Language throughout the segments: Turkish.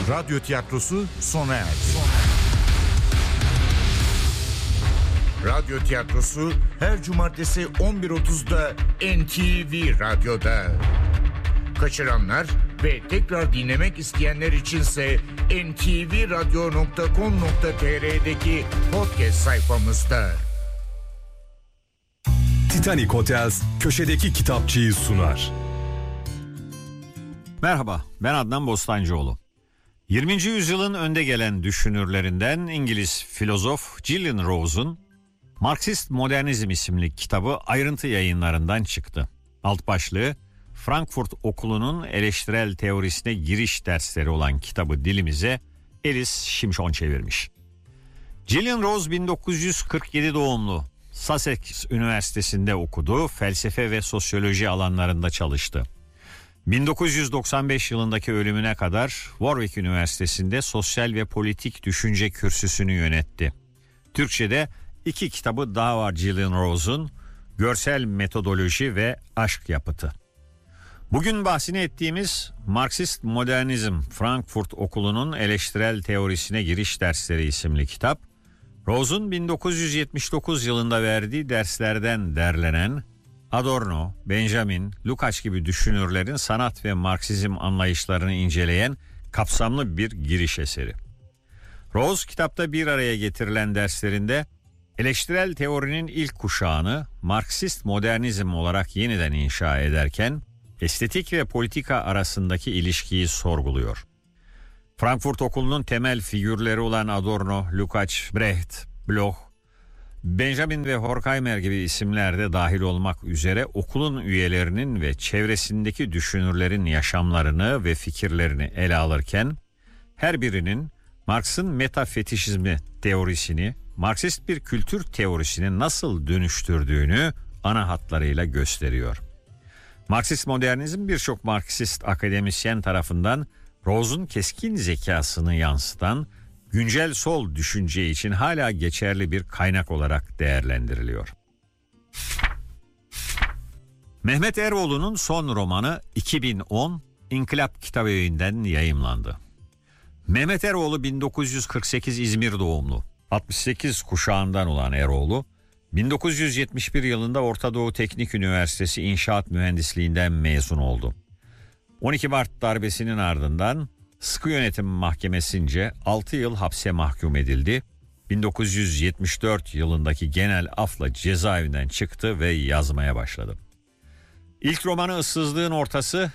Radyo tiyatrosu sona erdi. Radyo tiyatrosu her cumartesi 11.30'da NTV Radyo'da. Kaçıranlar ve tekrar dinlemek isteyenler içinse ntvradio.com.tr'deki podcast sayfamızda. Titanic Hotels köşedeki kitapçıyı sunar. Merhaba, ben Adnan Bostancıoğlu. 20. yüzyılın önde gelen düşünürlerinden İngiliz filozof Gillian Rose'un Marksist Modernizm isimli kitabı Ayrıntı Yayınlarından çıktı. Alt başlığı Frankfurt Okulu'nun eleştirel teorisine giriş dersleri olan kitabı dilimize Alice Şimşon çevirmiş. Gillian Rose 1947 doğumlu. Sussex Üniversitesi'nde okudu, felsefe ve sosyoloji alanlarında çalıştı. 1995 yılındaki ölümüne kadar Warwick Üniversitesi'nde sosyal ve politik düşünce kürsüsünü yönetti. Türkçe'de 2 kitabı daha var Gillian Rose'un: Görsel Metodoloji ve Aşk Yapıtı. Bugün bahsini ettiğimiz Marksist Modernizm, Frankfurt Okulu'nun eleştirel teorisine giriş dersleri isimli kitap, Rose'un 1979 yılında verdiği derslerden derlenen, Adorno, Benjamin, Lukács gibi düşünürlerin sanat ve Marksizm anlayışlarını inceleyen kapsamlı bir giriş eseri. Rose kitapta bir araya getirilen derslerinde eleştirel teorinin ilk kuşağını Marksist modernizm olarak yeniden inşa ederken estetik ve politika arasındaki ilişkiyi sorguluyor. Frankfurt Okulu'nun temel figürleri olan Adorno, Lukács, Brecht, Bloch, Benjamin ve Horkheimer gibi isimler de dahil olmak üzere okulun üyelerinin ve çevresindeki düşünürlerin yaşamlarını ve fikirlerini ele alırken her birinin Marx'ın metafetişizmi teorisini Marksist bir kültür teorisini nasıl dönüştürdüğünü ana hatlarıyla gösteriyor. Marksist modernizm birçok Marksist akademisyen tarafından Rose'un keskin zekasını yansıtan güncel sol düşünce için hala geçerli bir kaynak olarak değerlendiriliyor. Mehmet Eroğlu'nun son romanı 2010 İnkılap Kitabevi'nden yayımlandı. Mehmet Eroğlu 1948 İzmir doğumlu. 68 kuşağından olan Eroğlu, 1971 yılında Orta Doğu Teknik Üniversitesi İnşaat Mühendisliğinden mezun oldu. 12 Mart darbesinin ardından sıkı yönetim mahkemesince 6 yıl hapse mahkum edildi. 1974 yılındaki genel afla cezaevinden çıktı ve yazmaya başladı. İlk romanı Issızlığın Ortası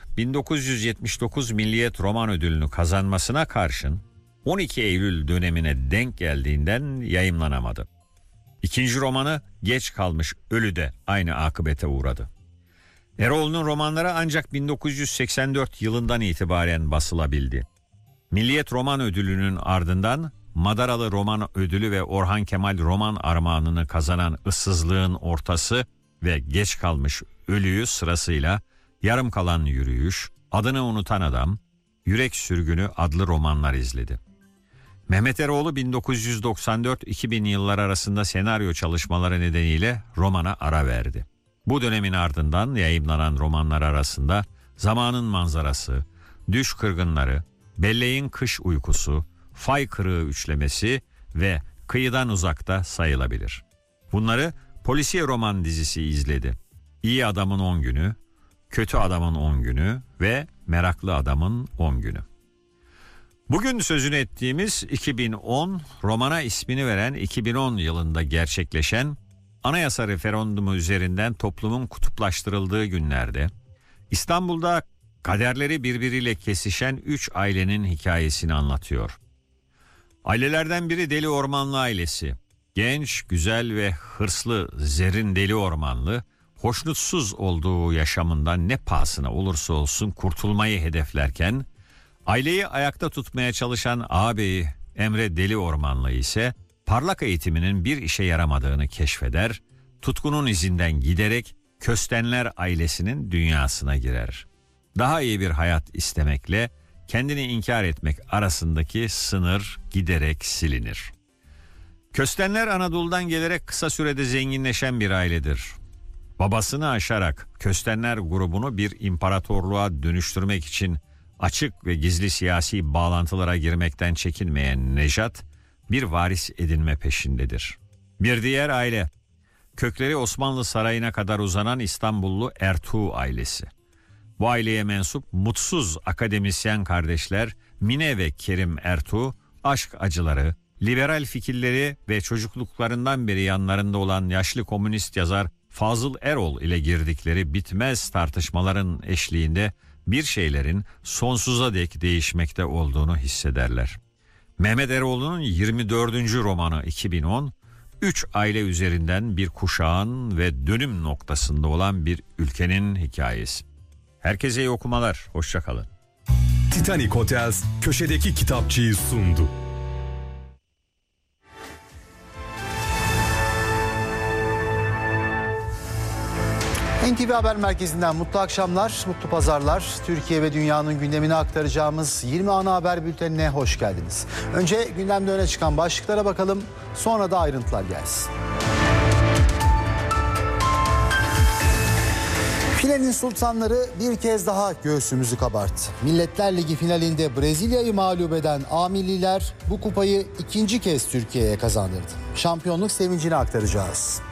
1979 Milliyet Roman Ödülünü kazanmasına karşın 12 Eylül dönemine denk geldiğinden yayımlanamadı. İkinci romanı Geç Kalmış Ölü de aynı akıbete uğradı. Eroğlu'nun romanları ancak 1984 yılından itibaren basılabildi. Milliyet Roman Ödülü'nün ardından Madaralı Roman Ödülü ve Orhan Kemal Roman Armağanı'nı kazanan Issızlığın Ortası ve Geç Kalmış Ölü'yü sırasıyla Yarım Kalan Yürüyüş, Adını Unutan Adam, Yürek Sürgünü adlı romanlar izledi. Mehmet Eroğlu 1994-2000 yıllar arasında senaryo çalışmaları nedeniyle romana ara verdi. Bu dönemin ardından yayımlanan romanlar arasında Zamanın Manzarası, Düş Kırgınları, Belleğin Kış Uykusu, Fay Kırığı üçlemesi ve Kıyıdan Uzakta sayılabilir. Bunları polisiye roman dizisi izledi. İyi Adamın 10 Günü, Kötü Adamın 10 Günü ve Meraklı Adamın 10 Günü. Bugün sözünü ettiğimiz 2010, romana ismini veren 2010 yılında gerçekleşen anayasa referandumu üzerinden toplumun kutuplaştırıldığı günlerde İstanbul'da kaderleri birbiriyle kesişen 3 ailenin hikayesini anlatıyor. Ailelerden biri Deli Ormanlı ailesi. Genç, güzel ve hırslı Zerrin Deli Ormanlı, hoşnutsuz olduğu yaşamından ne pahasına olursa olsun kurtulmayı hedeflerken, aileyi ayakta tutmaya çalışan ağabeyi Emre Deli Ormanlı ise parlak eğitiminin bir işe yaramadığını keşfeder, tutkunun izinden giderek Köstenler ailesinin dünyasına girer. Daha iyi bir hayat istemekle kendini inkar etmek arasındaki sınır giderek silinir. Köstenler Anadolu'dan gelerek kısa sürede zenginleşen bir ailedir. Babasını aşarak Köstenler grubunu bir imparatorluğa dönüştürmek için Açık ve gizli siyasi bağlantılara girmekten çekinmeyen Nejat, bir varis edinme peşindedir. Bir diğer aile, kökleri Osmanlı Sarayı'na kadar uzanan İstanbullu Ertuğ ailesi. Bu aileye mensup mutsuz akademisyen kardeşler Mine ve Kerim Ertuğ, aşk acıları, liberal fikirleri ve çocukluklarından beri yanlarında olan yaşlı komünist yazar Fazıl Erol ile girdikleri bitmez tartışmaların eşliğinde bir şeylerin sonsuza dek değişmekte olduğunu hissederler. Mehmet Eroğlu'nun 24. romanı 2010, 3 aile üzerinden bir kuşağın ve dönüm noktasında olan bir ülkenin hikayesi. Herkese iyi okumalar, hoşça kalın. Titanic Hotels köşedeki kitapçıyı sundu. NTV Haber Merkezi'nden mutlu akşamlar, mutlu pazarlar. Türkiye ve dünyanın gündemini aktaracağımız 20 ana haber bültenine hoş geldiniz. Önce gündemde öne çıkan başlıklara bakalım, sonra da ayrıntılar gelsin. Filenin sultanları bir kez daha göğsümüzü kabarttı. Milletler Ligi finalinde Brezilya'yı mağlup eden A-Milliler bu kupayı ikinci kez Türkiye'ye kazandırdı. Şampiyonluk sevincini aktaracağız.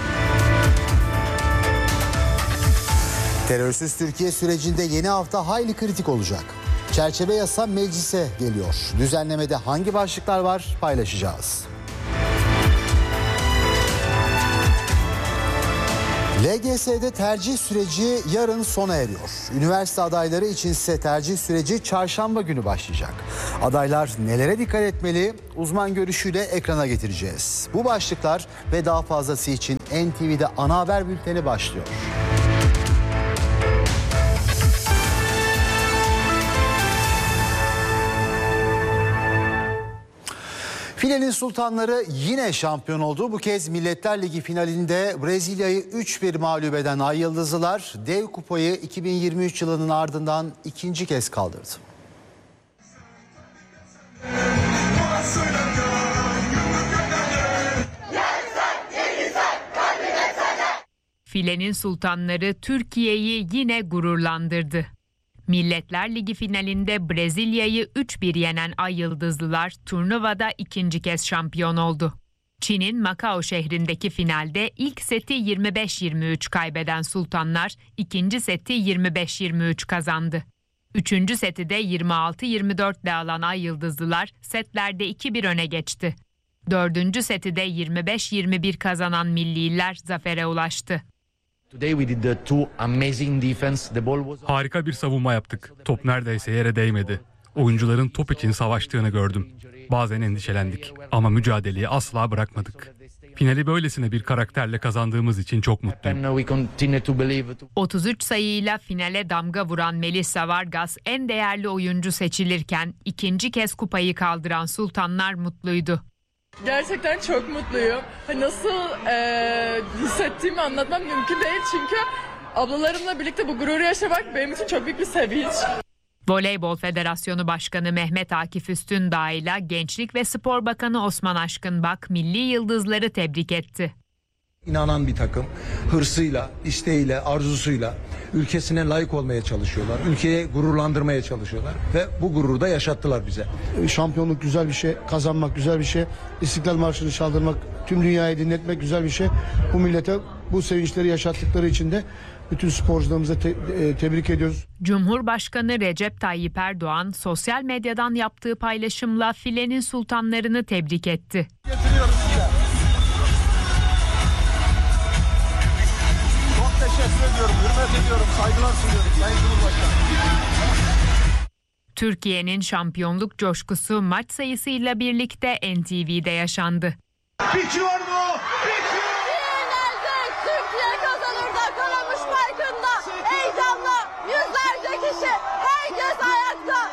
Terörsüz Türkiye sürecinde yeni hafta hayli kritik olacak. Çerçeve yasa meclise geliyor. Düzenlemede hangi başlıklar var paylaşacağız. LGS'de tercih süreci yarın sona eriyor. Üniversite adayları içinse tercih süreci çarşamba günü başlayacak. Adaylar nelere dikkat etmeli? Uzman görüşüyle ekrana getireceğiz. Bu başlıklar ve daha fazlası için NTV'de ana haber bülteni başlıyor. Filenin sultanları yine şampiyon oldu. Bu kez Milletler Ligi finalinde Brezilya'yı 3-1 mağlup eden Ay Yıldızlılar dev kupayı 2023 yılının ardından ikinci kez kaldırdı. Filenin sultanları Türkiye'yi yine gururlandırdı. Milletler Ligi finalinde Brezilya'yı 3-1 yenen Ay Yıldızlılar turnuvada ikinci kez şampiyon oldu. Çin'in Macao şehrindeki finalde ilk seti 25-23 kaybeden sultanlar ikinci seti 25-23 kazandı. Üçüncü seti de 26-24 ile alan Ay Yıldızlılar setlerde 2-1 öne geçti. Dördüncü seti de 25-21 kazanan milliler zafere ulaştı. Harika bir savunma yaptık. Top neredeyse yere değmedi. Oyuncuların top için savaştığını gördüm. Bazen endişelendik ama mücadeleyi asla bırakmadık. Finali böylesine bir karakterle kazandığımız için çok mutluyum. 33 sayıyla finale damga vuran Melissa Vargas en değerli oyuncu seçilirken ikinci kez kupayı kaldıran sultanlar mutluydu. Gerçekten çok mutluyum. Nasıl hissettiğimi anlatmam mümkün değil çünkü ablalarımla birlikte bu gururu yaşamak benim için çok büyük bir sevinç. Voleybol Federasyonu Başkanı Mehmet Akif Üstündağ ile Gençlik ve Spor Bakanı Osman Aşkınbak milli yıldızları tebrik etti. İnanan bir takım, hırsıyla, isteğiyle, arzusuyla ülkesine layık olmaya çalışıyorlar. Ülkeye gururlandırmaya çalışıyorlar ve bu gururu da yaşattılar bize. Şampiyonluk güzel bir şey, kazanmak güzel bir şey, İstiklal Marşı'nı çaldırmak, tüm dünyayı dinletmek güzel bir şey. Bu millete bu sevinçleri yaşattıkları için de bütün sporcularımıza tebrik ediyoruz. Cumhurbaşkanı Recep Tayyip Erdoğan sosyal medyadan yaptığı paylaşımla filenin sultanlarını tebrik etti. Teşekkür ediyorum, hürmet ediyorum, saygılar sunuyorum Sayın Cumhurbaşkanı. Türkiye'nin şampiyonluk coşkusu maç sayısıyla birlikte NTV'de yaşandı. Bitiyor mu? Bitiyor! Finalde Türkiye kazanır da kanamış farkında. Heyecanla yüzlerce kişi, herkes ayakta.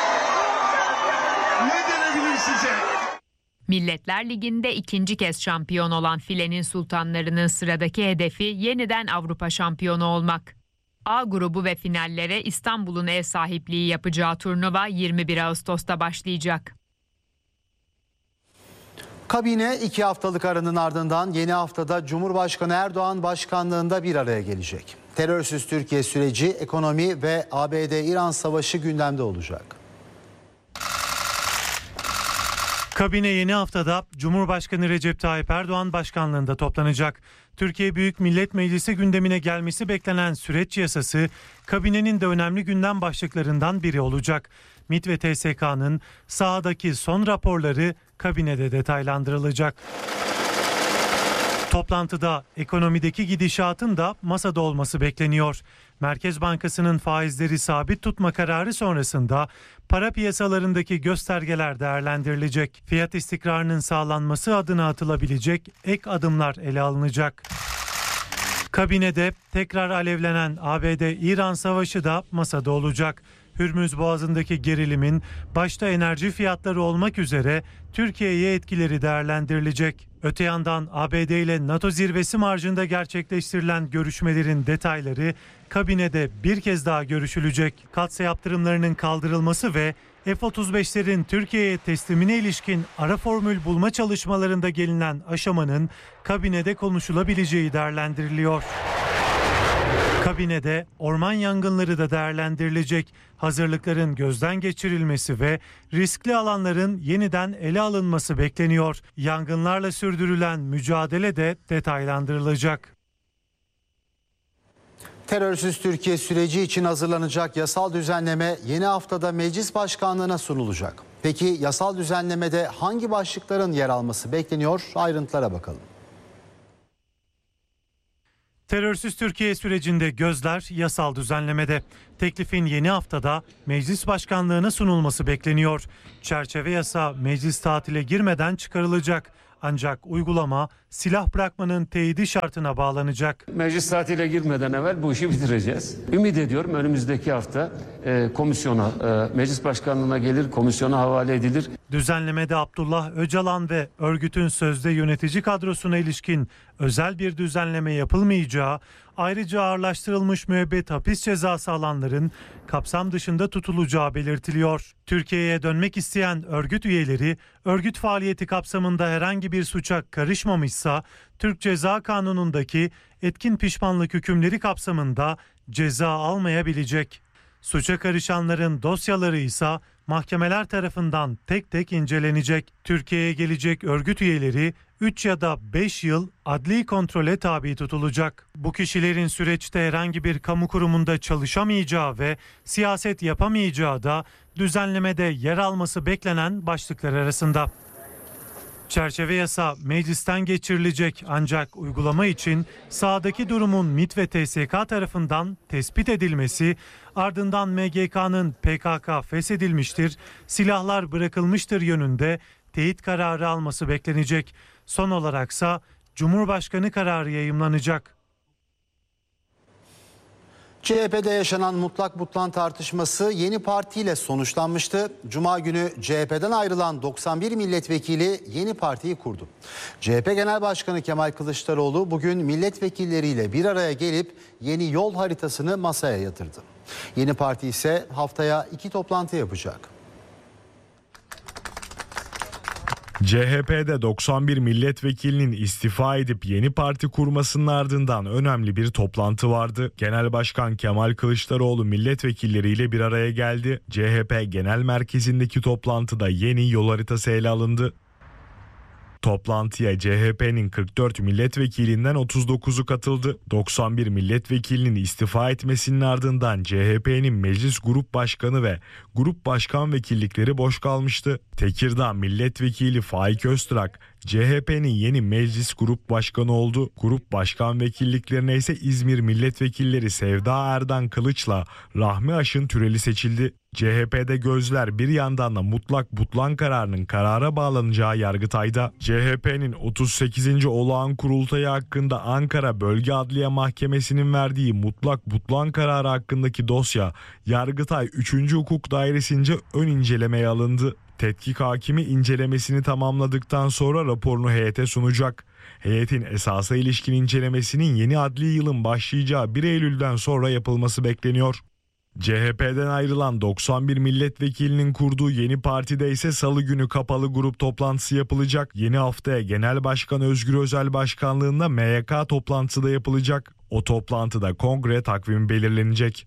Ne denebilir size? Milletler Ligi'nde ikinci kez şampiyon olan filenin sultanlarının sıradaki hedefi yeniden Avrupa şampiyonu olmak. A grubu ve finallere İstanbul'un ev sahipliği yapacağı turnuva 21 Ağustos'ta başlayacak. Kabine 2 haftalık aranın ardından yeni haftada Cumhurbaşkanı Erdoğan başkanlığında bir araya gelecek. Terörsüz Türkiye süreci, ekonomi ve ABD-İran savaşı gündemde olacak. Kabine yeni haftada Cumhurbaşkanı Recep Tayyip Erdoğan başkanlığında toplanacak. Türkiye Büyük Millet Meclisi gündemine gelmesi beklenen süreç yasası kabinenin de önemli gündem başlıklarından biri olacak. MİT ve TSK'nın sahadaki son raporları kabinede detaylandırılacak. Toplantıda ekonomideki gidişatın da masada olması bekleniyor. Merkez Bankası'nın faizleri sabit tutma kararı sonrasında para piyasalarındaki göstergeler değerlendirilecek. Fiyat istikrarının sağlanması adına atılabilecek ek adımlar ele alınacak. Kabinede tekrar alevlenen ABD-İran savaşı da masada olacak. Hürmüz Boğazı'ndaki gerilimin başta enerji fiyatları olmak üzere Türkiye'ye etkileri değerlendirilecek. Öte yandan ABD ile NATO zirvesi marjında gerçekleştirilen görüşmelerin detayları kabinede bir kez daha görüşülecek. Katsa yaptırımlarının kaldırılması ve F-35'lerin Türkiye'ye teslimine ilişkin ara formül bulma çalışmalarında gelinen aşamanın kabinede konuşulabileceği değerlendiriliyor. Kabinede orman yangınları da değerlendirilecek. Hazırlıkların gözden geçirilmesi ve riskli alanların yeniden ele alınması bekleniyor. Yangınlarla sürdürülen mücadele de detaylandırılacak. Terörsüz Türkiye süreci için hazırlanacak yasal düzenleme yeni haftada Meclis Başkanlığı'na sunulacak. Peki yasal düzenlemede hangi başlıkların yer alması bekleniyor? Ayrıntılara bakalım. Terörsüz Türkiye sürecinde gözler yasal düzenlemede. Teklifin yeni haftada Meclis Başkanlığı'na sunulması bekleniyor. Çerçeve yasa meclis tatile girmeden çıkarılacak. Ancak uygulama silah bırakmanın teyidi şartına bağlanacak. Meclis tatile girmeden evvel bu işi bitireceğiz. Ümit ediyorum önümüzdeki hafta komisyona, meclis başkanlığına gelir, komisyona havale edilir. Düzenlemede Abdullah Öcalan ve örgütün sözde yönetici kadrosuna ilişkin özel bir düzenleme yapılmayacağı, ayrıca ağırlaştırılmış müebbet hapis cezası alanların kapsam dışında tutulacağı belirtiliyor. Türkiye'ye dönmek isteyen örgüt üyeleri örgüt faaliyeti kapsamında herhangi bir suça karışmamışsa Türk Ceza Kanunu'ndaki etkin pişmanlık hükümleri kapsamında ceza almayabilecek. Suça karışanların dosyaları ise mahkemeler tarafından tek tek incelenecek. Türkiye'ye gelecek örgüt üyeleri 3 ya da 5 yıl adli kontrole tabi tutulacak. Bu kişilerin süreçte herhangi bir kamu kurumunda çalışamayacağı ve siyaset yapamayacağı da düzenlemede yer alması beklenen başlıklar arasında. Çerçeve yasa meclisten geçirilecek ancak uygulama için sahadaki durumun MİT ve TSK tarafından tespit edilmesi, ardından MGK'nın PKK feshedilmiştir, silahlar bırakılmıştır yönünde teyit kararı alması beklenecek. Son olaraksa Cumhurbaşkanı kararı yayımlanacak. CHP'de yaşanan mutlak butlan tartışması yeni partiyle sonuçlanmıştı. Cuma günü CHP'den ayrılan 91 milletvekili yeni partiyi kurdu. CHP Genel Başkanı Kemal Kılıçdaroğlu bugün milletvekilleriyle bir araya gelip yeni yol haritasını masaya yatırdı. Yeni parti ise haftaya 2 toplantı yapacak. CHP'de 91 milletvekilinin istifa edip yeni parti kurmasının ardından önemli bir toplantı vardı. Genel Başkan Kemal Kılıçdaroğlu milletvekilleriyle bir araya geldi. CHP Genel Merkezi'ndeki toplantıda yeni yol haritası ele alındı. Toplantıya CHP'nin 44 milletvekilinden 39'u katıldı. 91 milletvekilinin istifa etmesinin ardından CHP'nin Meclis Grup Başkanı ve Grup Başkan Vekillikleri boş kalmıştı. Tekirdağ Milletvekili Faik Öztürk, CHP'nin yeni Meclis Grup Başkanı oldu. Grup Başkan Vekilliklerine ise İzmir Milletvekilleri Sevda Erdan Kılıç'la Rahmi Aşın Türeli seçildi. CHP'de gözler bir yandan da mutlak butlan kararının karara bağlanacağı Yargıtay'da. CHP'nin 38. olağan kurultayı hakkında Ankara Bölge Adliye Mahkemesi'nin verdiği mutlak butlan kararı hakkındaki dosya Yargıtay 3. Hukuk Dairesi'nce ön incelemeye alındı. Tetkik hakimi incelemesini tamamladıktan sonra raporunu heyete sunacak. Heyetin esasa ilişkin incelemesinin yeni adli yılın başlayacağı 1 Eylül'den sonra yapılması bekleniyor. CHP'den ayrılan 91 milletvekilinin kurduğu yeni partide ise salı günü kapalı grup toplantısı yapılacak. Yeni haftaya Genel Başkan Özgür Özel başkanlığında MYK toplantısı da yapılacak. O toplantıda kongre takvimi belirlenecek.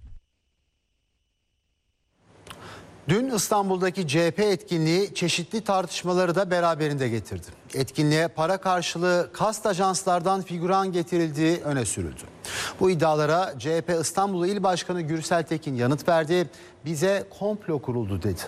Dün İstanbul'daki CHP etkinliği çeşitli tartışmaları da beraberinde getirdi. Etkinliğe para karşılığı kast ajanslardan figüran getirildiği öne sürüldü. Bu iddialara CHP İstanbul İl Başkanı Gürsel Tekin yanıt verdi. Bize komplo kuruldu dedi.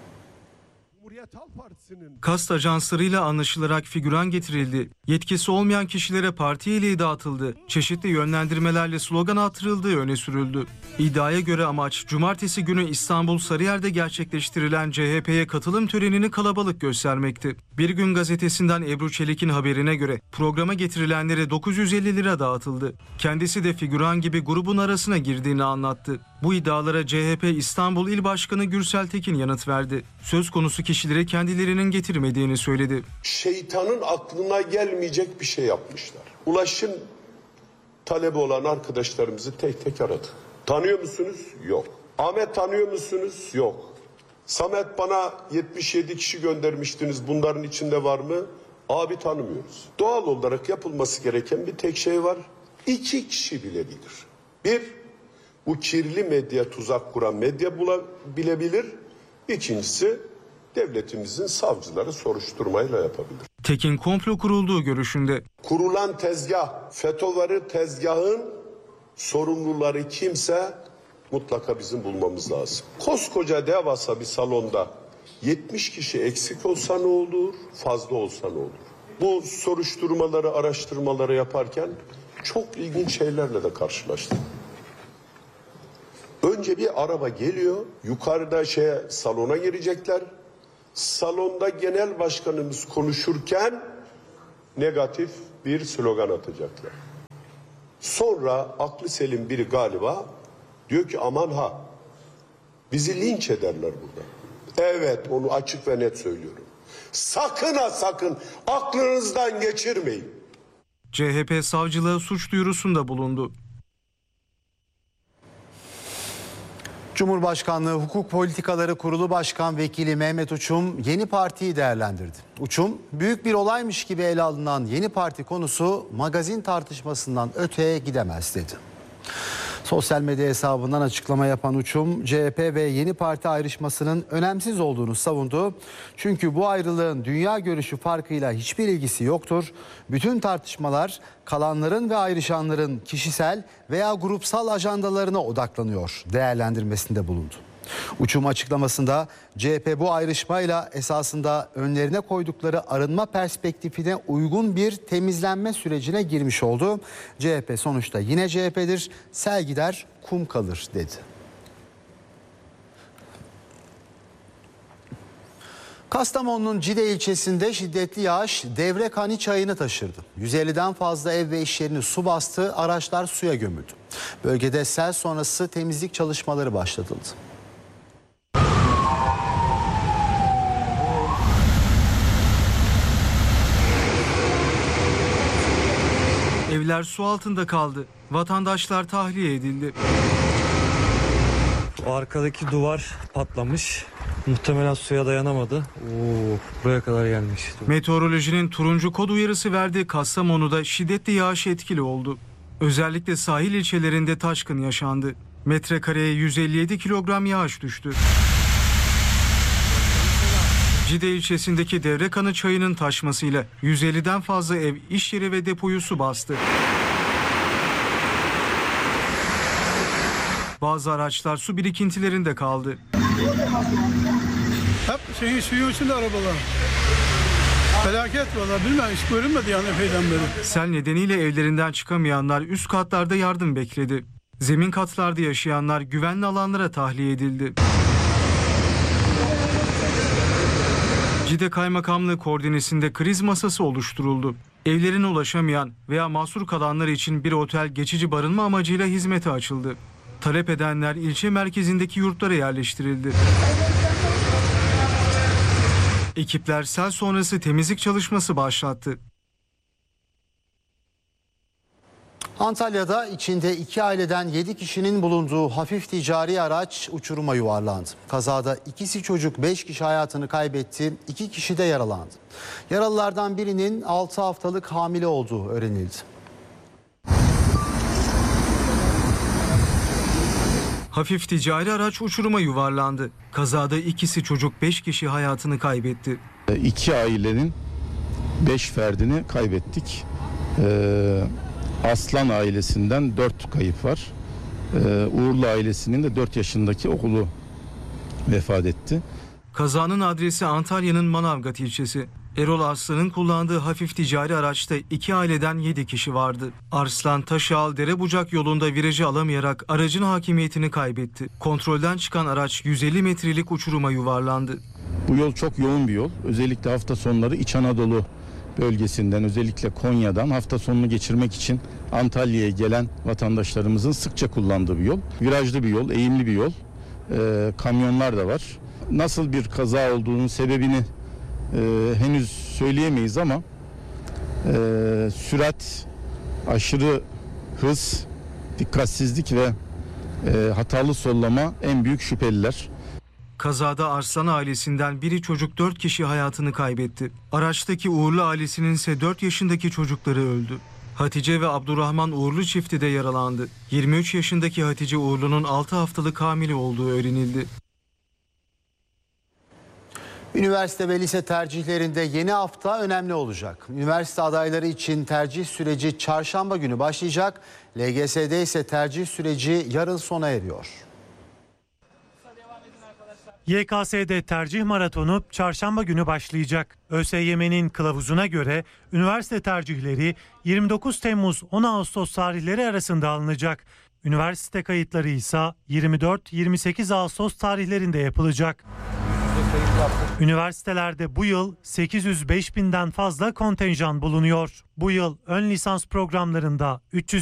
Kast ajanslarıyla anlaşılarak figüran getirildi. Yetkisi olmayan kişilere parti üyeliği dağıtıldı. Çeşitli yönlendirmelerle slogan attırıldığı öne sürüldü. İddiaya göre amaç cumartesi günü İstanbul Sarıyer'de gerçekleştirilen CHP'ye katılım törenini kalabalık göstermekti. Bir Gün gazetesinden Ebru Çelik'in haberine göre programa getirilenlere 950 lira dağıtıldı. Kendisi de figüran gibi grubun arasına girdiğini anlattı. Bu iddialara CHP İstanbul İl Başkanı Gürsel Tekin yanıt verdi. Söz konusu kişileri kendilerinin getirmediğini söyledi. Şeytanın aklına gelmeyecek bir şey yapmışlar. Ulaşım talebi olan arkadaşlarımızı tek tek aradı. Tanıyor musunuz? Yok. Ahmet tanıyor musunuz? Yok. Samet bana 77 kişi göndermiştiniz. Bunların içinde var mı? Abi tanımıyoruz. Doğal olarak yapılması gereken bir tek şey var. 2 kişi bilebilir. Bir, bu kirli medya tuzak kuran medya bilebilir. İkincisi, devletimizin savcıları soruşturmayla yapabilir. Tekin komplo kurulduğu görüşünde. Kurulan tezgah, FETÖ'leri tezgahın sorumluları kimse mutlaka bizim bulmamız lazım. Koskoca devasa bir salonda 70 kişi eksik olsa ne olur, fazla olsa ne olur? Bu soruşturmaları, araştırmaları yaparken çok ilginç şeylerle de karşılaştık. Önce bir araba geliyor, yukarıda salona girecekler. Salonda genel başkanımız konuşurken negatif bir slogan atacaklar. Sonra aklı selim biri galiba diyor ki aman ha bizi linç ederler burada. Evet, onu açık ve net söylüyorum. Sakın ha sakın aklınızdan geçirmeyin. CHP savcılığa suç duyurusunda bulundu. Cumhurbaşkanlığı Hukuk Politikaları Kurulu Başkan Vekili Mehmet Uçum yeni partiyi değerlendirdi. Uçum, büyük bir olaymış gibi ele alınan yeni parti konusu magazin tartışmasından öteye gidemez dedi. Sosyal medya hesabından açıklama yapan Uçum, CHP ve yeni parti ayrışmasının önemsiz olduğunu savundu. Çünkü bu ayrılığın dünya görüşü farkıyla hiçbir ilgisi yoktur. Bütün tartışmalar kalanların ve ayrışanların kişisel veya grupsal ajandalarına odaklanıyor değerlendirmesinde bulundu. Uçum açıklamasında CHP bu ayrışmayla esasında önlerine koydukları arınma perspektifine uygun bir temizlenme sürecine girmiş oldu. CHP sonuçta yine CHP'dir, sel gider kum kalır dedi. Kastamonu'nun Cide ilçesinde şiddetli yağış Devrekani çayını taşırdı. 150'den fazla ev ve iş yerini su bastı, araçlar suya gömüldü. Bölgede sel sonrası temizlik çalışmaları başlatıldı. Evler su altında kaldı. Vatandaşlar tahliye edildi. O arkadaki duvar patlamış. Muhtemelen suya dayanamadı. Buraya kadar gelmiş. Meteorolojinin turuncu kod uyarısı verdiği Kastamonu'da şiddetli yağış etkili oldu. Özellikle sahil ilçelerinde taşkın yaşandı. Metrekareye 157 kilogram yağış düştü. Cide ilçesindeki Devrekanı çayının taşmasıyla 150'den fazla ev, iş yeri ve depoyu su bastı. Bazı araçlar su birikintilerinde kaldı. Hep suyun içinde arabalar. Felaket valla, bilmem, hiç görünmedi yani epeyden beri. Sel nedeniyle evlerinden çıkamayanlar üst katlarda yardım bekledi. Zemin katlarda yaşayanlar güvenli alanlara tahliye edildi. Cide Kaymakamlığı koordinesinde kriz masası oluşturuldu. Evlerine ulaşamayan veya mahsur kalanlar için bir otel geçici barınma amacıyla hizmete açıldı. Talep edenler ilçe merkezindeki yurtlara yerleştirildi. Ekipler sel sonrası temizlik çalışması başlattı. Antalya'da içinde 2 aileden 7 kişinin bulunduğu hafif ticari araç uçuruma yuvarlandı. Kazada ikisi çocuk, 5 kişi hayatını kaybetti, 2 kişi de yaralandı. Yaralılardan birinin 6 haftalık hamile olduğu öğrenildi. Hafif ticari araç uçuruma yuvarlandı. Kazada ikisi çocuk 5 kişi hayatını kaybetti. 2 ailenin 5 ferdini kaybettik. Aslan ailesinden 4 kayıp var. Uğurlu ailesinin de 4 yaşındaki oğlu vefat etti. Kazanın adresi Antalya'nın Manavgat ilçesi. Erol Arslan'ın kullandığı hafif ticari araçta 2 aileden 7 kişi vardı. Arslan Taşağal Derebucak yolunda virajı alamayarak aracın hakimiyetini kaybetti. Kontrolden çıkan araç 150 metrelik uçuruma yuvarlandı. Bu yol çok yoğun bir yol. Özellikle hafta sonları İç Anadolu bölgesinden, özellikle Konya'dan hafta sonunu geçirmek için Antalya'ya gelen vatandaşlarımızın sıkça kullandığı bir yol. Virajlı bir yol, eğimli bir yol. Kamyonlar da var. Nasıl bir kaza olduğunun sebebini henüz söyleyemeyiz ama sürat, aşırı hız, dikkatsizlik ve hatalı sollama en büyük şüpheliler. Kazada Arslan ailesinden biri çocuk 4 kişi hayatını kaybetti. Araçtaki Uğurlu ailesinin ise 4 yaşındaki çocukları öldü. Hatice ve Abdurrahman Uğurlu çifti de yaralandı. 23 yaşındaki Hatice Uğurlu'nun 6 haftalık hamile olduğu öğrenildi. Üniversite ve lise tercihlerinde yeni hafta önemli olacak. Üniversite adayları için tercih süreci çarşamba günü başlayacak. LGS'de ise tercih süreci yarın sona eriyor. YKS'de tercih maratonu çarşamba günü başlayacak. ÖSYM'nin kılavuzuna göre üniversite tercihleri 29 Temmuz-10 Ağustos tarihleri arasında alınacak. Üniversite kayıtları ise 24-28 Ağustos tarihlerinde yapılacak. Üniversitelerde bu yıl 805 binden fazla kontenjan bulunuyor. Bu yıl ön lisans programlarında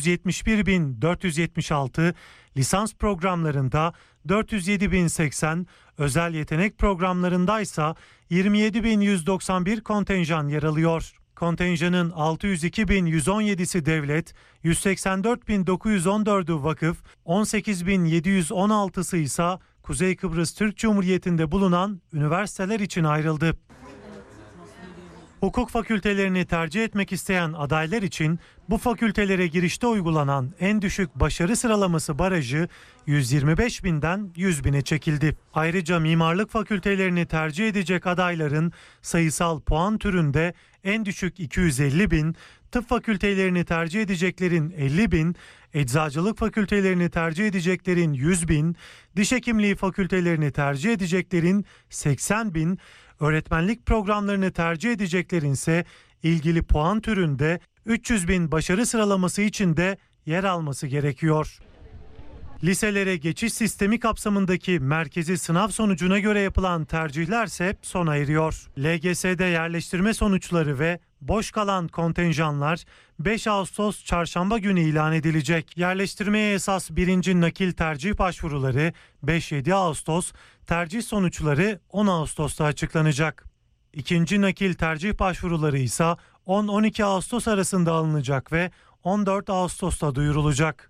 371.476, lisans programlarında 407.080, özel yetenek programlarında ise 27.191 kontenjan yer alıyor. Kontenjanın 602.117'si devlet, 184.914'ü vakıf, 18.716'sı ise Kuzey Kıbrıs Türk Cumhuriyeti'nde bulunan üniversiteler için ayrıldı. Hukuk fakültelerini tercih etmek isteyen adaylar için bu fakültelere girişte uygulanan en düşük başarı sıralaması barajı 125 binden 100 bine çekildi. Ayrıca mimarlık fakültelerini tercih edecek adayların sayısal puan türünde en düşük 250 bin, tıp fakültelerini tercih edeceklerin 50 bin, eczacılık fakültelerini tercih edeceklerin 100 bin, diş hekimliği fakültelerini tercih edeceklerin 80 bin, öğretmenlik programlarını tercih edeceklerin ise ilgili puan türünde 300 bin başarı sıralaması içinde yer alması gerekiyor. Liselere geçiş sistemi kapsamındaki merkezi sınav sonucuna göre yapılan tercihlerse sona eriyor. LGS'de yerleştirme sonuçları ve boş kalan kontenjanlar 5 Ağustos çarşamba günü ilan edilecek. Yerleştirmeye esas birinci nakil tercih başvuruları 5-7 Ağustos, tercih sonuçları 10 Ağustos'ta açıklanacak. İkinci nakil tercih başvuruları ise 10-12 Ağustos arasında alınacak ve 14 Ağustos'ta duyurulacak.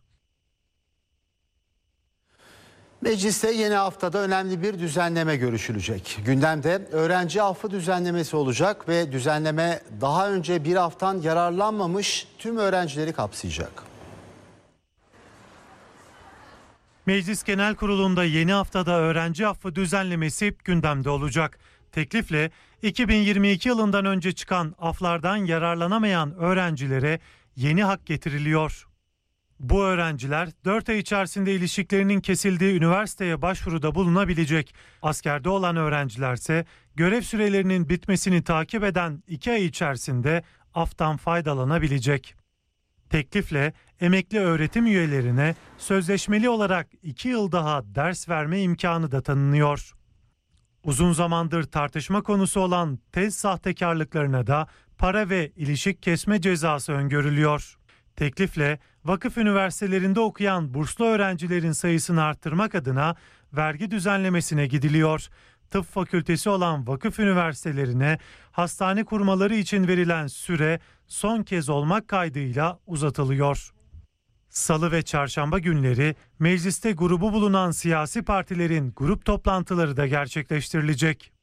Mecliste yeni haftada önemli bir düzenleme görüşülecek. Gündemde öğrenci affı düzenlemesi olacak ve düzenleme daha önce bir aftan yararlanmamış tüm öğrencileri kapsayacak. Meclis Genel Kurulu'nda yeni haftada öğrenci affı düzenlemesi gündemde olacak. Teklifle 2022 yılından önce çıkan aflardan yararlanamayan öğrencilere yeni hak getiriliyor. Bu öğrenciler 4 ay içerisinde ilişkilerinin kesildiği üniversiteye başvuruda bulunabilecek. Askerde olan öğrencilerse görev sürelerinin bitmesini takip eden 2 ay içerisinde aftan faydalanabilecek. Teklifle emekli öğretim üyelerine sözleşmeli olarak 2 yıl daha ders verme imkanı da tanınıyor. Uzun zamandır tartışma konusu olan tez sahtekarlıklarına da para ve ilişik kesme cezası öngörülüyor. Teklifle vakıf üniversitelerinde okuyan burslu öğrencilerin sayısını arttırmak adına vergi düzenlemesine gidiliyor. Tıp fakültesi olan vakıf üniversitelerine hastane kurmaları için verilen süre son kez olmak kaydıyla uzatılıyor. Salı ve çarşamba günleri mecliste grubu bulunan siyasi partilerin grup toplantıları da gerçekleştirilecek.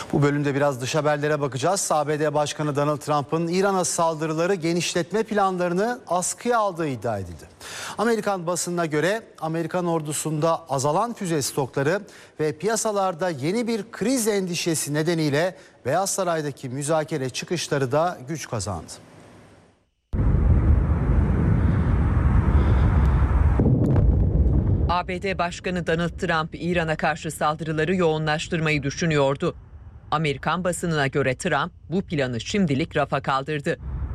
Bu bölümde biraz dış haberlere bakacağız. ABD Başkanı Donald Trump'ın İran'a saldırıları genişletme planlarını askıya aldığı iddia edildi. Amerikan basınına göre Amerikan ordusunda azalan füze stokları ve piyasalarda yeni bir kriz endişesi nedeniyle Beyaz Saray'daki müzakere çıkışları da güç kazandı. ABD Başkanı Donald Trump İran'a karşı saldırıları yoğunlaştırmayı düşünüyordu. Amerikan basınına göre Trump bu planı şimdilik rafa kaldırdı.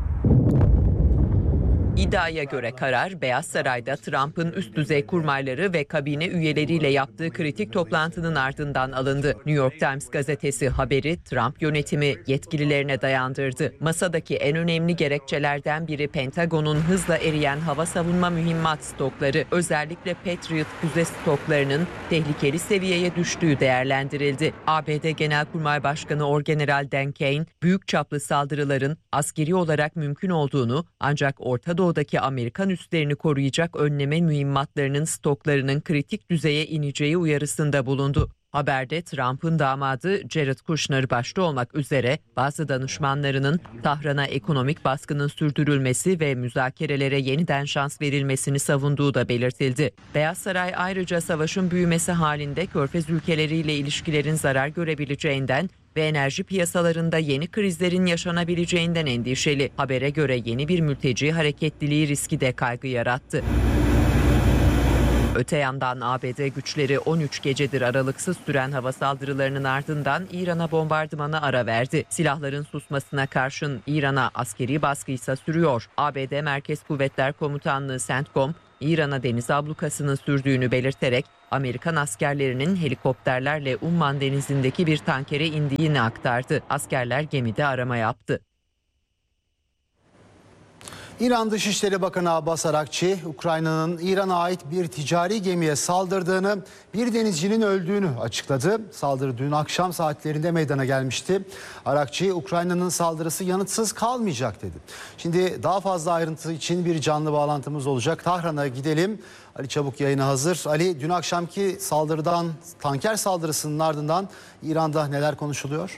İddiaya göre karar Beyaz Saray'da Trump'ın üst düzey kurmayları ve kabine üyeleriyle yaptığı kritik toplantının ardından alındı. New York Times gazetesi haberi Trump yönetimi yetkililerine dayandırdı. Masadaki en önemli gerekçelerden biri Pentagon'un hızla eriyen hava savunma mühimmat stokları, özellikle Patriot füze stoklarının tehlikeli seviyeye düştüğü değerlendirildi. ABD Genelkurmay Başkanı Orgeneral Dan Kane, büyük çaplı saldırıların askeri olarak mümkün olduğunu ancak Orta Doğu'daki Amerikan üslerini koruyacak önleme mühimmatlarının stoklarının kritik düzeye ineceği uyarısında bulundu. Haberde Trump'ın damadı Jared Kushner başta olmak üzere bazı danışmanlarının Tahran'a ekonomik baskının sürdürülmesi ve müzakerelere yeniden şans verilmesini savunduğu da belirtildi. Beyaz Saray ayrıca savaşın büyümesi halinde Körfez ülkeleriyle ilişkilerin zarar görebileceğinden ve enerji piyasalarında yeni krizlerin yaşanabileceğinden endişeli. Habere göre yeni bir mülteci hareketliliği riski de kaygı yarattı. Öte yandan ABD güçleri 13 gecedir aralıksız süren hava saldırılarının ardından İran'a bombardımana ara verdi. Silahların susmasına karşın İran'a askeri baskı ise sürüyor. ABD Merkez Kuvvetler Komutanlığı CENTCOM, İran'a deniz ablukasının sürdüğünü belirterek Amerikan askerlerinin helikopterlerle Umman denizindeki bir tankere indiğini aktardı. Askerler gemide arama yaptı. İran Dışişleri Bakanı Abbas Arakçi, Ukrayna'nın İran'a ait bir ticari gemiye saldırdığını, bir denizcinin öldüğünü açıkladı. Saldırı dün akşam saatlerinde meydana gelmişti. Arakçi, Ukrayna'nın saldırısı yanıtsız kalmayacak dedi. Şimdi daha fazla ayrıntı için bir canlı bağlantımız olacak. Tahran'a gidelim. Ali Çabuk yayına hazır. Ali, dün akşamki saldırıdan, tanker saldırısının ardından İran'da neler konuşuluyor?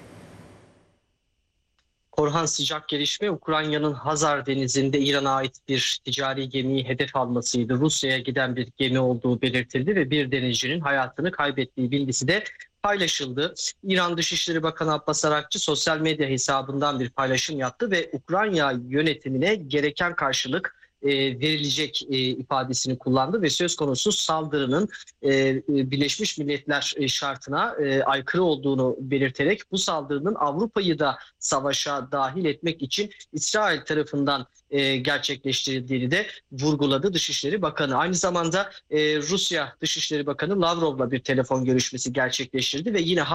Korhan, sıcak gelişme Ukrayna'nın Hazar Denizi'nde İran'a ait bir ticari gemiyi hedef almasıydı. Rusya'ya giden bir gemi olduğu belirtildi ve bir denizcinin hayatını kaybettiği bilgisi de paylaşıldı. İran Dışişleri Bakanı Abbas Arakçi sosyal medya hesabından bir paylaşım yaptı ve Ukrayna yönetimine gereken karşılık verilecek ifadesini kullandı ve söz konusu saldırının Birleşmiş Milletler şartına aykırı olduğunu belirterek bu saldırının Avrupa'yı da savaşa dahil etmek için İsrail tarafından gerçekleştirildiğini de vurguladı Dışişleri Bakanı. Aynı zamanda Rusya Dışişleri Bakanı Lavrov'la bir telefon görüşmesi gerçekleştirdi ve yine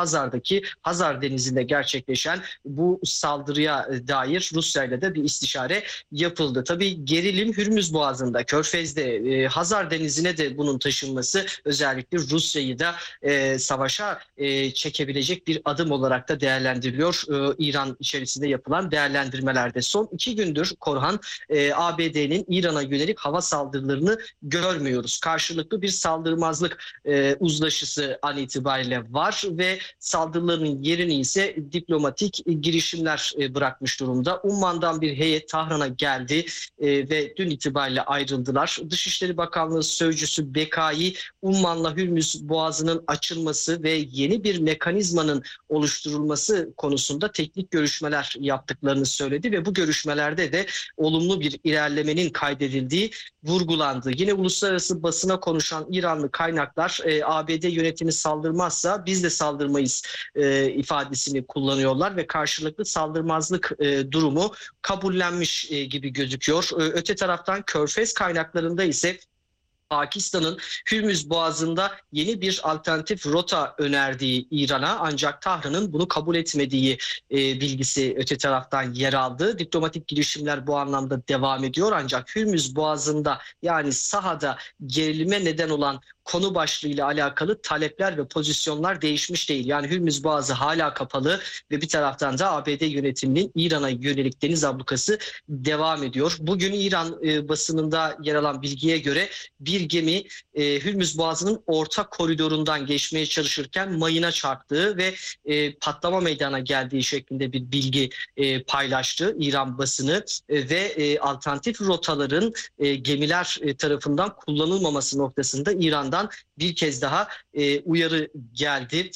Hazar Denizi'nde gerçekleşen bu saldırıya dair Rusya ile de bir istişare yapıldı. Tabii gerilim Hürmüz Boğazı'nda, Körfez'de, Hazar Denizi'ne de bunun taşınması özellikle Rusya'yı da savaşa çekebilecek bir adım olarak da değerlendiriliyor. İran içerisinde yapılan değerlendirmelerde son 2 gündür Korhan, ABD'nin İran'a yönelik hava saldırılarını görmüyoruz. Karşılıklı bir saldırmazlık uzlaşısı an itibariyle var ve saldırıların yerini ise diplomatik girişimler bırakmış durumda. Umman'dan bir heyet Tahran'a geldi ve dün itibariyle ayrıldılar. Dışişleri Bakanlığı Sözcüsü Bekai, Umman'la Hürmüz Boğazı'nın açılması ve yeni bir mekanizmanın oluşturulması konusunda teknik görüşmeler yaptıklarını söyledi ve bu görüşmelerde de olumlu bir ilerlemenin kaydedildiği vurgulandı. Yine uluslararası basına konuşan İranlı kaynaklar ABD yönetimi saldırmazsa biz de saldırmayız ifadesini kullanıyorlar ve karşılıklı saldırmazlık durumu kabullenmiş gibi gözüküyor. Öte taraftan Körfez kaynaklarında ise Pakistan'ın Hürmüz Boğazı'nda yeni bir alternatif rota önerdiği İran'a, ancak Tahran'ın bunu kabul etmediği bilgisi öte taraftan yer aldı. Diplomatik girişimler bu anlamda devam ediyor, ancak Hürmüz Boğazı'nda yani sahada gerilime neden olan konu başlığıyla alakalı talepler ve pozisyonlar değişmiş değil. Yani Hürmüz Boğazı hala kapalı ve bir taraftan da ABD yönetiminin İran'a yönelik deniz ablukası devam ediyor. Bugün İran basınında yer alan bilgiye göre bir gemi Hürmüz Boğazı'nın orta koridorundan geçmeye çalışırken mayına çarptığı ve patlama meydana geldiği şeklinde bir bilgi paylaştı İran basını ve alternatif rotaların gemiler tarafından kullanılmaması noktasında İran'dan bir kez daha uyarı geldi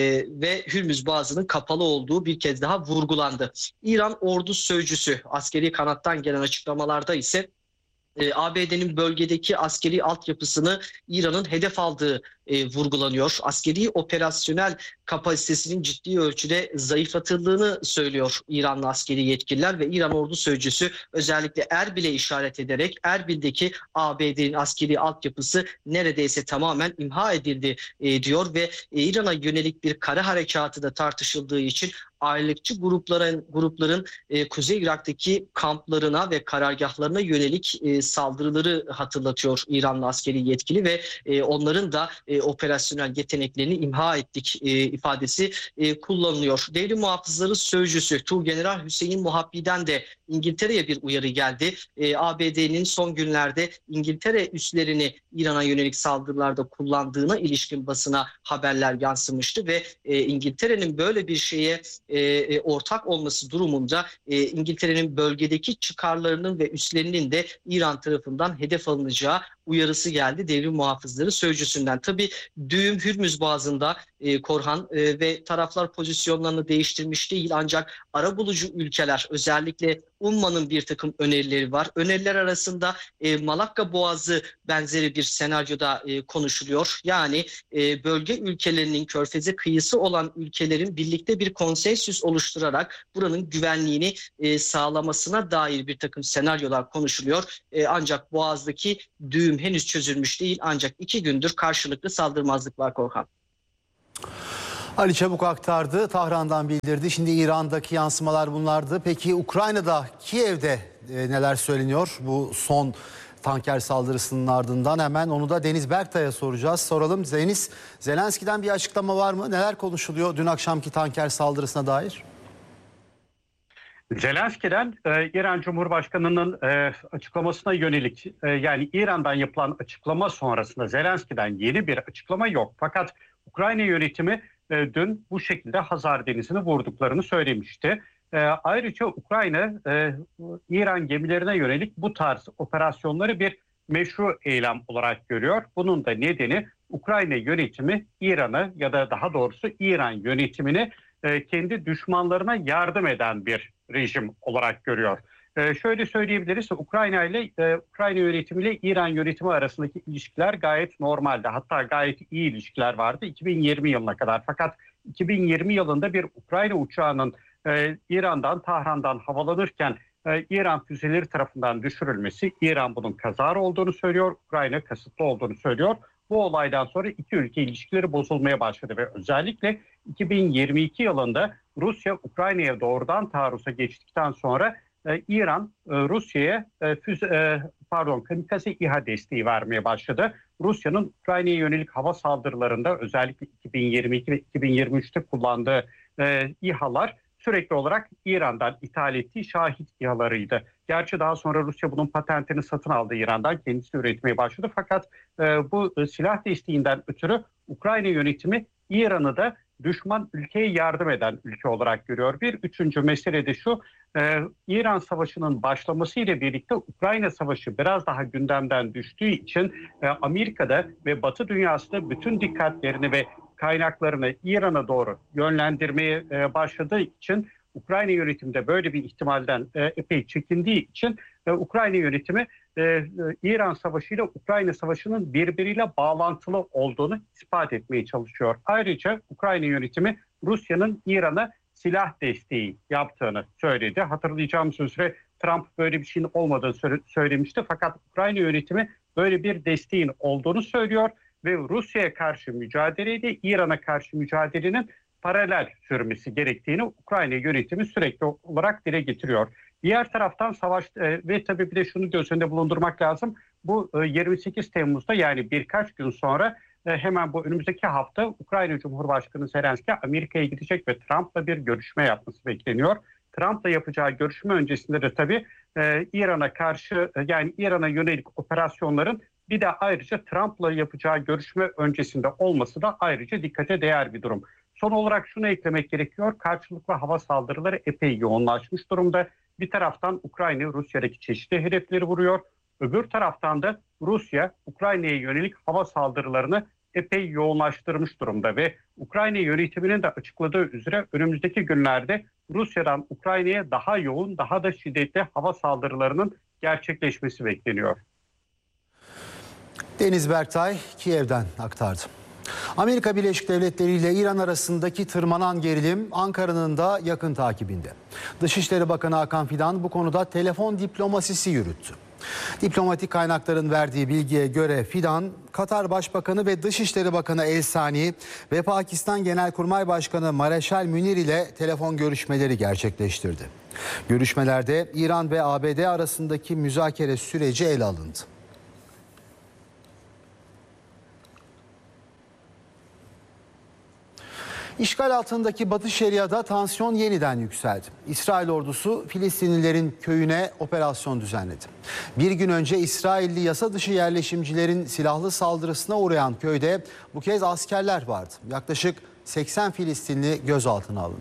ve Hürmüz Boğazı'nın kapalı olduğu bir kez daha vurgulandı. İran ordu sözcüsü askeri kanattan gelen açıklamalarda ise ABD'nin bölgedeki askeri altyapısını İran'ın hedef aldığı vurgulanıyor. Askeri operasyonel kapasitesinin ciddi ölçüde zayıflatıldığını söylüyor İranlı askeri yetkililer ve İran ordu sözcüsü özellikle Erbil'e işaret ederek Erbil'deki ABD'nin askeri altyapısı neredeyse tamamen imha edildi diyor ve İran'a yönelik bir kara harekatı da tartışıldığı için ayrılıkçı grupların Kuzey Irak'taki kamplarına ve karargahlarına yönelik saldırıları hatırlatıyor İranlı askeri yetkili ve onların da operasyonel yeteneklerini imha ettik ifadesi kullanılıyor. Devlet Muhafızları Sözcüsü Tuğgeneral Hüseyin Muhabbi'den de İngiltere'ye bir uyarı geldi. ABD'nin son günlerde İngiltere üslerini İran'a yönelik saldırılarda kullandığına ilişkin basına haberler yansımıştı ve İngiltere'nin böyle bir şeye ortak olması durumunda İngiltere'nin bölgedeki çıkarlarının ve üslerinin de İran tarafından hedef alınacağı uyarısı geldi Devrim Muhafızları Sözcüsü'nden. Tabii düğüm Hürmüz Boğazı'nda Korhan ve taraflar pozisyonlarını değiştirmiş değil ancak arabulucu ülkeler özellikle UNMA'nın bir takım önerileri var. Öneriler arasında Malakka Boğazı benzeri bir senaryoda konuşuluyor. Yani bölge ülkelerinin körfeze kıyısı olan ülkelerin birlikte bir konsensüs oluşturarak buranın güvenliğini sağlamasına dair bir takım senaryolar konuşuluyor. Ancak Boğaz'daki düğüm henüz çözülmüş değil ancak 2 gündür karşılıklı saldırmazlık var Korhan. Ali Çabuk aktardı, Tahran'dan bildirdi. Şimdi İran'daki yansımalar bunlardı. Peki Ukrayna'da, Kiev'de neler söyleniyor bu son tanker saldırısının ardından? Hemen onu da Deniz Berktay'a soracağız. Soralım Deniz, Zelenski'den bir açıklama var mı? Neler konuşuluyor dün akşamki tanker saldırısına dair? Zelenski'den İran Cumhurbaşkanı'nın açıklamasına yönelik yani İran'dan yapılan açıklama sonrasında Zelenski'den yeni bir açıklama yok. Fakat Ukrayna yönetimi dün bu şekilde Hazar Denizi'ni vurduklarını söylemişti. Ayrıca Ukrayna İran gemilerine yönelik bu tarz operasyonları bir meşru eylem olarak görüyor. Bunun da nedeni Ukrayna yönetimi İran'ı ya da daha doğrusu İran yönetimini kendi düşmanlarına yardım eden bir rejim olarak görüyor. Şöyle söyleyebiliriz, Ukrayna yönetimiyle İran yönetimi arasındaki ilişkiler gayet normaldi. Hatta gayet iyi ilişkiler vardı 2020 yılına kadar. Fakat 2020 yılında bir Ukrayna uçağının İran'dan, Tahran'dan havalanırken İran füzeleri tarafından düşürülmesi, İran bunun kazara olduğunu söylüyor, Ukrayna kasıtlı olduğunu söylüyor. Bu olaydan sonra iki ülke ilişkileri bozulmaya başladı ve özellikle 2022 yılında Rusya Ukrayna'ya doğrudan taarruza geçtikten sonra İran Rusya'ya kamikaze İHA desteği vermeye başladı. Rusya'nın Ukrayna'ya yönelik hava saldırılarında özellikle 2022 ve 2023'te kullandığı İHA'lar sürekli olarak İran'dan ithal ettiği Şahit İHA'larıydı. Gerçi daha sonra Rusya bunun patentini satın aldı İran'dan, kendisi üretmeye başladı. Fakat bu silah desteğinden ötürü Ukrayna yönetimi İran'ı da düşman ülkeye yardım eden ülke olarak görüyor. Bir üçüncü mesele de şu, İran Savaşı'nın başlamasıyla birlikte Ukrayna Savaşı biraz daha gündemden düştüğü için Amerika'da ve Batı dünyasında bütün dikkatlerini ve kaynaklarını İran'a doğru yönlendirmeye başladığı için Ukrayna yönetimi de böyle bir ihtimalden epey çekindiği için Ukrayna yönetimi İran Savaşı ile Ukrayna Savaşı'nın birbiriyle bağlantılı olduğunu ispat etmeye çalışıyor. Ayrıca Ukrayna yönetimi Rusya'nın İran'a silah desteği yaptığını söyledi. Hatırlayacağımız üzere Trump böyle bir şeyin olmadığını söylemişti. Fakat Ukrayna yönetimi böyle bir desteğin olduğunu söylüyor ve Rusya'ya karşı mücadeleyle İran'a karşı mücadelenin paralel sürmesi gerektiğini Ukrayna yönetimi sürekli olarak dile getiriyor. Diğer taraftan savaş ve tabii bir de şunu göz önünde bulundurmak lazım. bu 28 Temmuz'da yani birkaç gün sonra hemen bu önümüzdeki hafta Ukrayna Cumhurbaşkanı Zelenski Amerika'ya gidecek ve Trump'la bir görüşme yapması bekleniyor. Trump'la yapacağı görüşme öncesinde de tabii İran'a karşı yani İran'a yönelik operasyonların bir de ayrıca Trump'la yapacağı görüşme öncesinde olması da ayrıca dikkate değer bir durum. Son olarak şunu eklemek gerekiyor. Karşılıklı hava saldırıları epey yoğunlaşmış durumda. Bir taraftan Ukrayna Rusya'daki çeşitli hedefleri vuruyor. Öbür taraftan da Rusya Ukrayna'ya yönelik hava saldırılarını epey yoğunlaştırmış durumda ve Ukrayna yönetiminin de açıkladığı üzere önümüzdeki günlerde Rusya'dan Ukrayna'ya daha yoğun, daha da şiddetli hava saldırılarının gerçekleşmesi bekleniyor. Deniz Berktay Kiev'den aktardı. Amerika Birleşik Devletleri ile İran arasındaki tırmanan gerilim Ankara'nın da yakın takibinde. Dışişleri Bakanı Hakan Fidan bu konuda telefon diplomasisi yürüttü. Diplomatik kaynakların verdiği bilgiye göre Fidan, Katar Başbakanı ve Dışişleri Bakanı El Sani ve Pakistan Genelkurmay Başkanı Mareşal Münir ile telefon görüşmeleri gerçekleştirdi. Görüşmelerde İran ve ABD arasındaki müzakere süreci ele alındı. İşgal altındaki Batı Şeria'da tansiyon yeniden yükseldi. İsrail ordusu Filistinlilerin köyüne operasyon düzenledi. Bir gün önce İsrailli yasa dışı yerleşimcilerin silahlı saldırısına uğrayan köyde bu kez askerler vardı. Yaklaşık 80 Filistinli gözaltına alındı.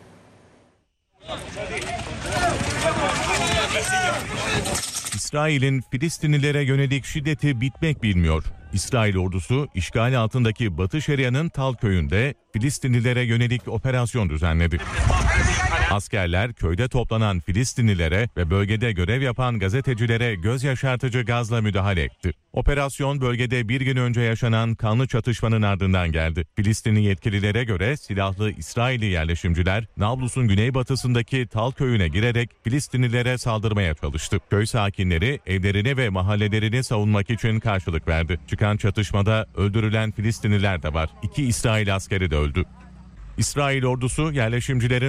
İsrail'in Filistinlilere yönelik şiddeti bitmek bilmiyor. İsrail ordusu işgal altındaki Batı Şeria'nın Tal köyünde Filistinlilere yönelik operasyon düzenledi. Askerler köyde toplanan Filistinlilere ve bölgede görev yapan gazetecilere göz yaşartıcı gazla müdahale etti. Operasyon bölgede bir gün önce yaşanan kanlı çatışmanın ardından geldi. Filistinli yetkililere göre silahlı İsrailli yerleşimciler Nablus'un güneybatısındaki Tal köyüne girerek Filistinlilere saldırmaya çalıştı. Köy sakinleri evlerini ve mahallelerini savunmak için karşılık verdi. Çıkan çatışmada öldürülen Filistinliler de var. 2 İsrail askeri de öldü. İsrail ordusu yerleşimcilerin